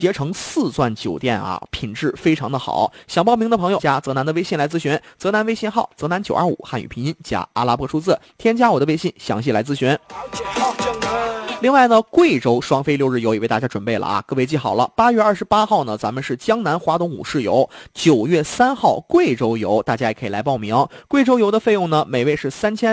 携程4钻酒店啊，品质非常的好。想报名的朋友加泽南的微信来咨询，泽南微信号泽南925汉语拼音加阿拉伯数字，添加我的微信详细来咨询。另外呢，贵州双飞6日游也为大家准备了啊，各位记好了，8月28号呢，咱们是江南华东五市游，9月3号贵州游，大家也可以来报名。贵州游的费用呢，每位是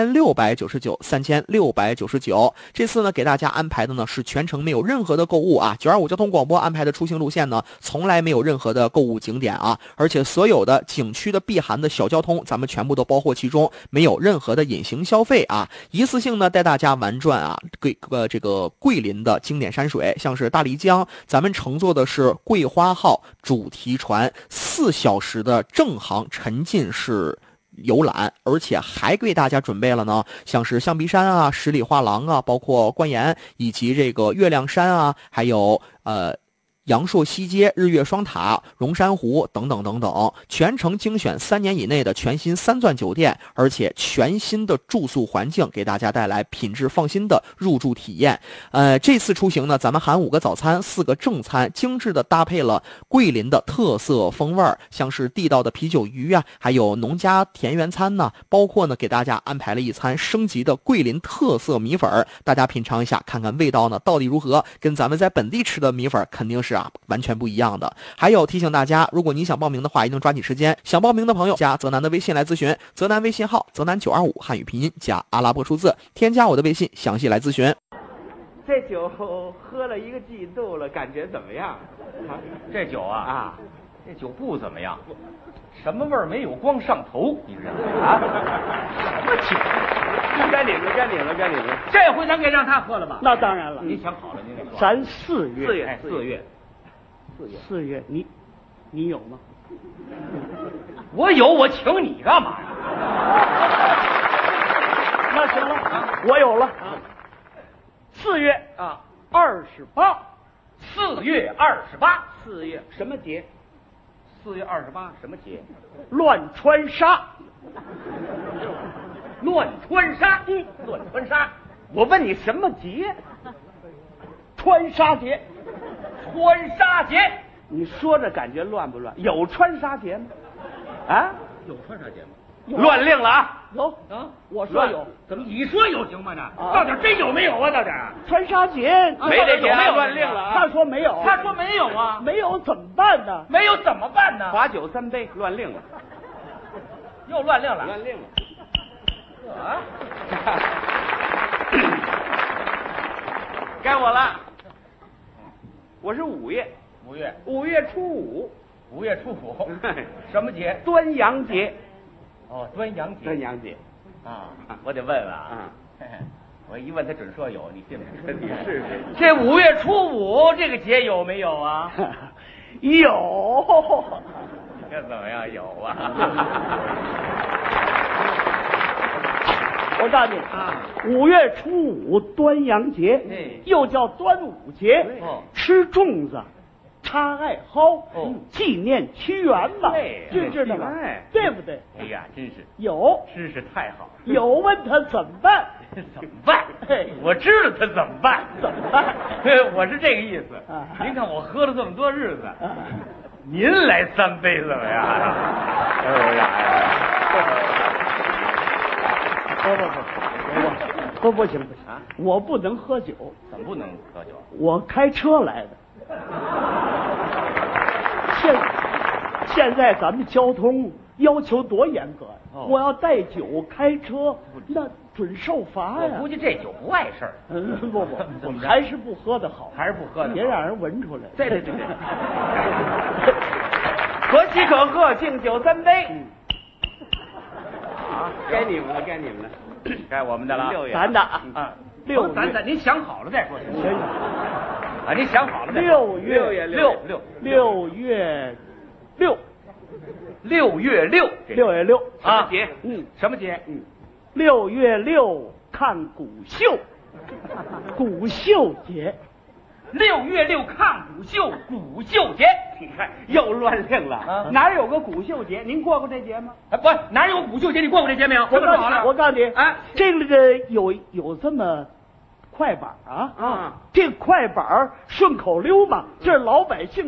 3699，3699。这次呢，给大家安排的呢是全程没有任何的购物啊，925交通广播安排的出行路线呢，从来没有任何的购物景点啊，而且所有的景区的避寒的小交通，咱们全部都包括其中，没有任何的隐形消费啊，一次性呢带大家玩转啊，这个桂林的经典山水，像是大丽江，咱们乘坐的是桂花号主题船，4小时的正航沉浸式游览，而且还为大家准备了呢，像是象鼻山啊、十里画廊啊，包括观岩以及这个月亮山啊，还有阳朔西街、日月双塔、荣山湖等等等等，全程精选3年以内的全新3钻酒店，而且全新的住宿环境，给大家带来品质放心的入住体验。这次出行呢，咱们含5个早餐、4个正餐，精致的搭配了桂林的特色风味，像是地道的啤酒鱼啊，还有农家田园餐呢，包括呢给大家安排了一餐升级的桂林特色米粉，大家品尝一下，看看味道呢到底如何，跟咱们在本地吃的米粉肯定是完全不一样的。还有提醒大家，如果你想报名的话，一定抓紧时间。想报名的朋友加泽南的微信来咨询，泽南微信号泽南925汉语拼音加阿拉伯数字，添加我的微信详细来咨询。 这酒喝了1个季度了，感觉怎么样？ 这酒啊，这酒不怎么样，什么味儿没有，光上头，你知道吗？啊，什么酒？ 该领了。 这回咱给让他喝了吧？ 那当然了， 您想好了，您得说。 咱4月 4月， 你有吗？ 我有，我请你干嘛呀？ 那行了，我有了。4月啊 ，28。 4月28， 4月什么节 ？4月28什么节？ 乱穿纱。 乱穿纱，乱穿纱。 我问你什么节？ 穿纱节。 穿纱节。 你说着感觉乱不乱？有穿纱节吗？啊， 有穿纱节吗？ 乱令了啊！ 有啊， 我说有。 怎么你说有行吗？这到底真有没有啊？到底穿纱节没这节，乱令了啊！ 他说没有， 他说没有啊， 没有怎么办呢？ 没有怎么办呢？ 罚酒3杯，乱令了， 又乱令了， 乱令了。 啊！ 该我了。我是5月 ，5月 ，5月初 5月初5，什么节？ 端阳节。 哦，端阳节。 端阳节啊，我得问问啊。我一问他准说有，你信不信？ 你试试。 这5月初5这个节有没有啊？ 有。 这怎么样？有啊。 我告诉你啊，5月初5端阳节，又叫端午节，吃粽子，插艾蒿，纪念屈原嘛，知道吗？对不对？ 哎呀，真是有， 知识太好。 有问他怎么办？ 怎么办？我知道他怎么办？ 怎么办？ 我是这个意思。您看我喝了这么多日子，您来3杯怎么样？ 不行，我不能喝酒。 怎么不能喝酒？ 我开车来的。现在咱们交通要求多严格呀！我要带酒开车，那准受罚呀。 我估计这酒不碍事儿。 不，还是不喝的好， 还是不喝的好， 别让人闻出来。 对。 可喜可贺，敬酒3杯。好，该你们了。 该我们的了。 咱的 6月，咱您想好了再说。行。啊，您想好了再说。6月6。 啊，节？什么节 ？6月6看古秀，古秀节。 6月6看古秀，古秀节， 你看又乱令了啊！哪有个古秀节？您过这节吗？ 不，哪有古秀节？你过这节没有？ 我告诉你，哎，这个有这么快板啊，这快板顺口溜嘛，这是老百姓